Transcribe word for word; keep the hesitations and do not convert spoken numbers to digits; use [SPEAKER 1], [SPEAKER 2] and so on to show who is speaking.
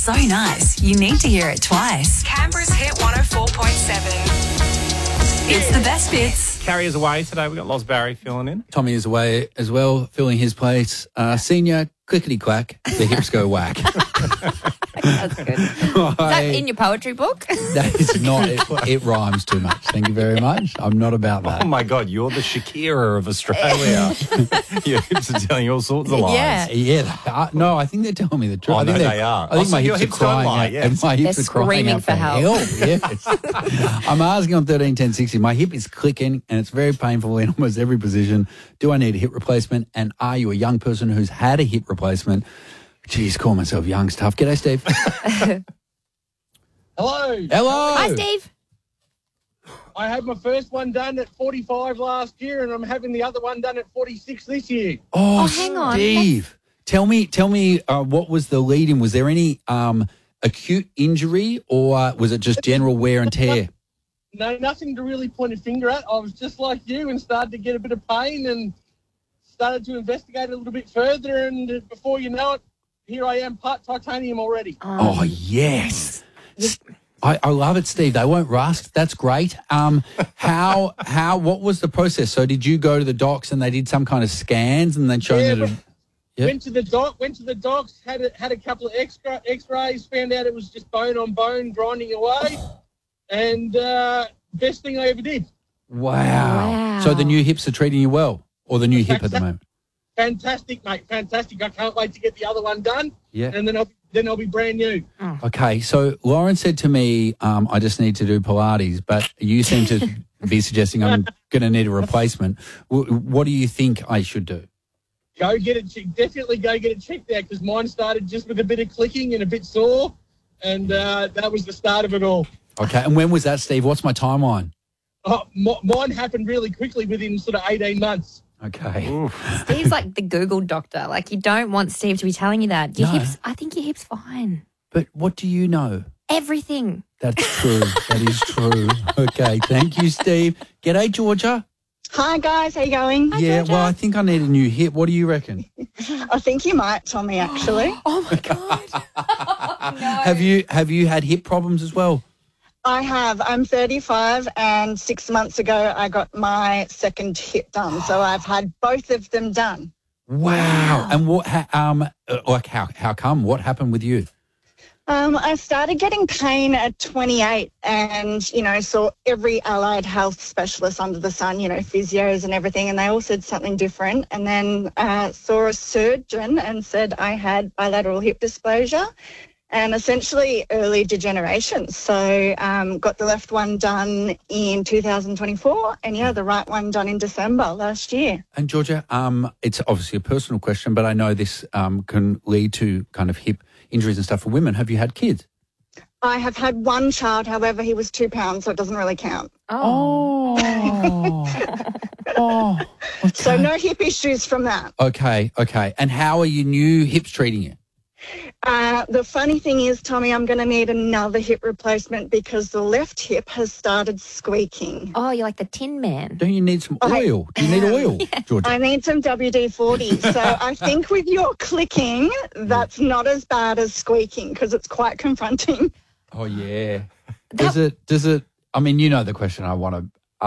[SPEAKER 1] so nice, you need to hear it twice.
[SPEAKER 2] Canberra's Hit one oh four point seven.
[SPEAKER 1] It's the best bits.
[SPEAKER 3] Carrie is away today. We've got Loz Barry filling in.
[SPEAKER 4] Tommy is away as well, filling his place. Uh, senior, clickety-clack, the hips go whack.
[SPEAKER 5] That's good. Is that in your poetry book?
[SPEAKER 4] That is not, it, it rhymes too much. Thank you very much. I'm not about that.
[SPEAKER 3] Oh, my God, you're the Shakira of Australia. Your hips are telling you all sorts of lies.
[SPEAKER 5] Yeah.
[SPEAKER 4] Yeah, they are. No, I think they're telling me the truth.
[SPEAKER 3] Oh,
[SPEAKER 4] I think
[SPEAKER 3] no,
[SPEAKER 4] they're-
[SPEAKER 3] they are.
[SPEAKER 4] I think
[SPEAKER 3] Oh,
[SPEAKER 4] my
[SPEAKER 3] so your
[SPEAKER 4] hips,
[SPEAKER 3] hips
[SPEAKER 4] are
[SPEAKER 3] don't
[SPEAKER 4] crying
[SPEAKER 3] lie,
[SPEAKER 4] out.
[SPEAKER 3] yes.
[SPEAKER 4] And my hips
[SPEAKER 5] They're
[SPEAKER 4] are crying
[SPEAKER 5] screaming
[SPEAKER 4] out
[SPEAKER 5] for help.
[SPEAKER 4] Yes. I'm asking on thirteen ten sixty. My hip is clicking and it's very painful in almost every position. Do I need a hip replacement? And are you a young person who's had a hip replacement? Geez, call myself young stuff. G'day, Steve.
[SPEAKER 6] Hello.
[SPEAKER 4] Hello.
[SPEAKER 5] Hi, Steve.
[SPEAKER 6] I had my first one done at forty-five last year, and I'm having the other one done at forty-six this year.
[SPEAKER 4] Oh,
[SPEAKER 5] Oh, hang on.
[SPEAKER 4] Steve. Tell me, tell me, uh, what was the lead in? Was there any um, acute injury, or uh, was it just general wear and tear?
[SPEAKER 6] No, nothing to really point a finger at. I was just like you and started to get a bit of pain and started to investigate a little bit further, and before you know it, here I am, part titanium already.
[SPEAKER 4] Oh, yes. I, I love it, Steve. They won't rust. That's great. Um, how, how, what was the process? So did you go to the docs and they did some kind of scans and then showed
[SPEAKER 6] Yeah,
[SPEAKER 4] that it, Yep.
[SPEAKER 6] Went to the doc, went to the docs, had a, had a couple of extra X-rays, found out it was just bone on bone grinding away, and uh, best thing I ever did.
[SPEAKER 4] wow.
[SPEAKER 5] Wow.
[SPEAKER 4] So the new hips are treating you well, or the new hip at the moment?
[SPEAKER 6] Fantastic, mate, fantastic. I can't wait to get the other one done,
[SPEAKER 4] Yeah.
[SPEAKER 6] and then I'll then I'll be brand new.
[SPEAKER 4] Okay, so Lauren said to me, um, I just need to do Pilates, but you seem to be suggesting I'm going to need a replacement. W- what do you think I should do?
[SPEAKER 6] Go get it, che- definitely go get it checked out, because mine started just with a bit of clicking and a bit sore, and uh, that was the start of it all.
[SPEAKER 4] Okay, and when was that, Steve? What's my timeline?
[SPEAKER 6] Oh, m- mine happened really quickly within sort of eighteen months.
[SPEAKER 4] Okay.
[SPEAKER 5] Steve's like the Google doctor. Like, you don't want Steve to be telling you that. Your
[SPEAKER 4] No.
[SPEAKER 5] hips, I think your hip's fine.
[SPEAKER 4] But what do you know?
[SPEAKER 5] Everything.
[SPEAKER 4] That's true. That is true. Okay, thank you, Steve. G'day, Georgia.
[SPEAKER 7] Hi guys, how you going?
[SPEAKER 4] yeah, well, I think I need a new hip. What do you reckon?
[SPEAKER 7] I think you might, Tommy, actually.
[SPEAKER 5] Oh, my God.
[SPEAKER 4] Have you have you had hip problems as well?
[SPEAKER 7] I have. I'm thirty-five and six months ago I got my second hip done. So I've had both of them done.
[SPEAKER 4] Wow. And what? Ha, um, uh, like how? How come? What happened with you?
[SPEAKER 7] Um, I started getting pain at twenty-eight and, you know, saw every allied health specialist under the sun, you know, physios and everything, and they all said something different. And then uh, saw a surgeon and said I had bilateral hip dysplasia and essentially early degeneration. So um, got the left one done in two thousand twenty-four and, yeah, the right one done in December last year.
[SPEAKER 4] And Georgia, um, it's obviously a personal question, but I know this um, can lead to kind of hip injuries and stuff for women. Have you had kids?
[SPEAKER 7] I have had one child, however, he was two pounds, so it doesn't really count.
[SPEAKER 5] Oh.
[SPEAKER 4] Oh. Okay.
[SPEAKER 7] So no hip issues from that.
[SPEAKER 4] Okay, okay. And how are your new hips treating you?
[SPEAKER 7] Uh, the funny thing is, Tommy, I'm going to need another hip replacement because the left hip has started squeaking.
[SPEAKER 5] Oh, you're like the Tin Man.
[SPEAKER 4] Don't you need some
[SPEAKER 7] I
[SPEAKER 4] oil? Do you need oil, Georgia?
[SPEAKER 7] I need some W D forty. So I think with your clicking, that's not as bad as squeaking because it's quite confronting.
[SPEAKER 4] Oh, yeah. Does it, does it, I mean, you know the question I want to